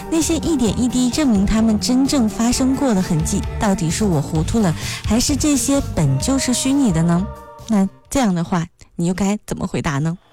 那些一点一滴证明他们真正发生过的痕迹，到底是我糊涂了，还是这些本就是虚拟的呢？那这样的话，你又该怎么回答呢？